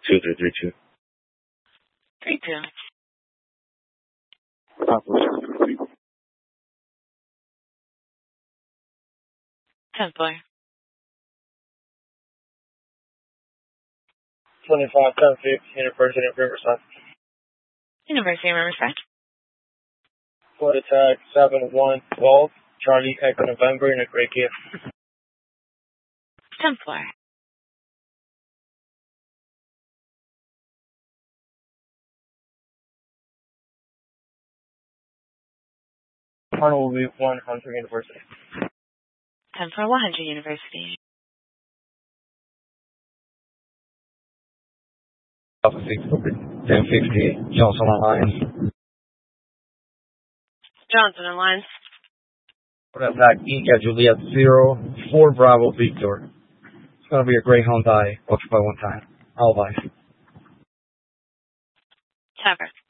2332. 32. 10 floor. 2510 University of Riverside. University of Riverside. Florida tag 7112, Charlie Echo November in a Great Kia. 10th floor. Arnold will be 100 University. 10 floor 100 University. Alpha 6 1050, Johnson Alliance. Johnson Alliance. Attack Inca Juliet 04 Bravo Victor. It's going to be a gray Hyundai, occupy one time. Alvice. Tavern.